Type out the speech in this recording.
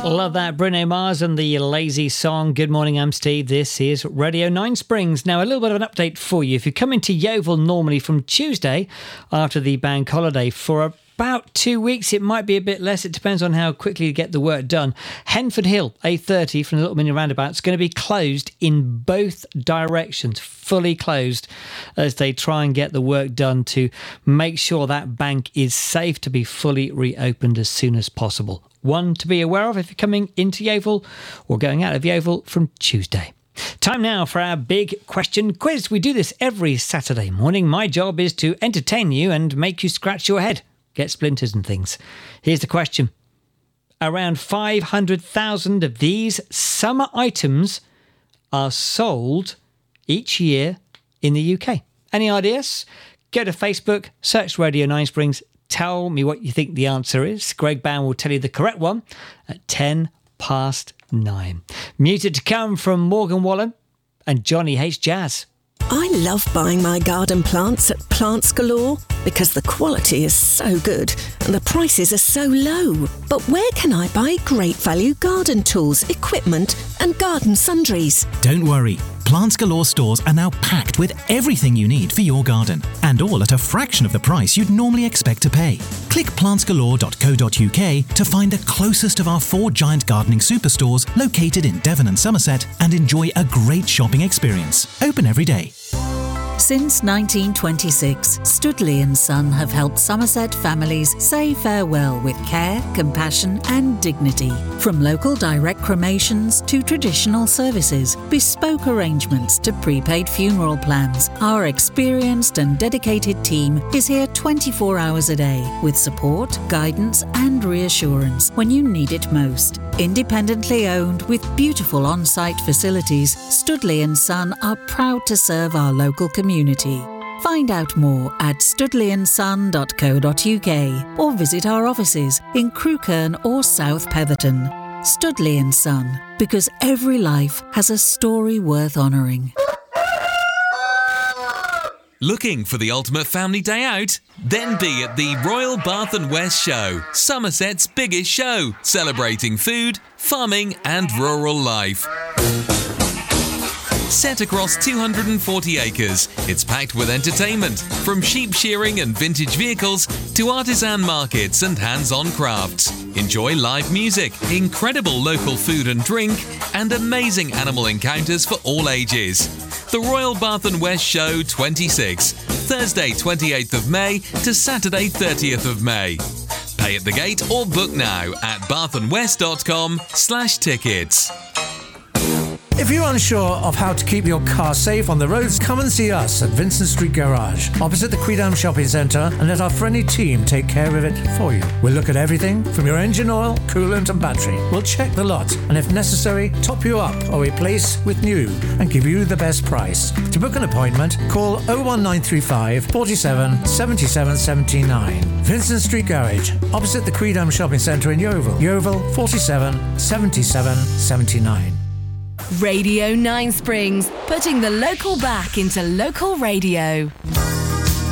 Love that. Bruno Mars and the Lazy Song. Good morning, I'm Steve. This is Radio 9 Springs. Now, a little bit of an update for you. If you come into Yeovil normally from Tuesday after the bank holiday for about 2 weeks, it might be a bit less. It depends on how quickly you get the work done. Henford Hill, A30 from the Little Mini Roundabout, is going to be closed in both directions, fully closed, as they try and get the work done to make sure that bank is safe to be fully reopened as soon as possible. One to be aware of if you're coming into Yeovil or going out of Yeovil from Tuesday. Time now for our big question quiz. We do this every Saturday morning. My job is to entertain you and make you scratch your head, get splinters and things. Here's the question. Around 500,000 of these summer items are sold each year in the UK. Any ideas? Go to Facebook, search Radio 9 Springs. Tell me what you think the answer is. Greg Bound will tell you the correct one at 9:10. Music to come from Morgan Wallen and Johnny H. Jazz. I love buying my garden plants at Plants Galore because the quality is so good and the prices are so low. But where can I buy great value garden tools, equipment and garden sundries? Don't worry. Plants Galore stores are now packed with everything you need for your garden, and all at a fraction of the price you'd normally expect to pay. Click plantsgalore.co.uk to find the closest of our 4 giant gardening superstores located in Devon and Somerset and enjoy a great shopping experience. Open every day. Since 1926, Studley & Son have helped Somerset families say farewell with care, compassion and dignity. From local direct cremations to traditional services, bespoke arrangements to prepaid funeral plans, our experienced and dedicated team is here 24 hours a day with support, guidance and reassurance when you need it most. Independently owned with beautiful on-site facilities, Studley & Son are proud to serve our local community. Find out more at studleyandson.co.uk or visit our offices in Crewkerne or South Petherton. Studley & Son, because every life has a story worth honouring. Looking for the ultimate family day out? Then be at the Royal Bath & West Show, Somerset's biggest show, celebrating food, farming and rural life. Set across 240 acres, it's packed with entertainment, from sheep shearing and vintage vehicles to artisan markets and hands-on crafts. Enjoy live music, incredible local food and drink, and amazing animal encounters for all ages. The Royal Bath & West Show 26, Thursday 28th of May to Saturday 30th of May. Pay at the gate or book now at bathandwest.com/tickets. If you're unsure of how to keep your car safe on the roads, come and see us at Vincent Street Garage, opposite the Queedam Shopping Centre, and let our friendly team take care of it for you. We'll look at everything from your engine oil, coolant and battery. We'll check the lot and if necessary, top you up or replace with new and give you the best price. To book an appointment, call 01935 47 77 79. Vincent Street Garage, opposite the Queedam Shopping Centre in Yeovil. Yeovil 47 77 79. Radio 9 Springs, putting the local back into local radio.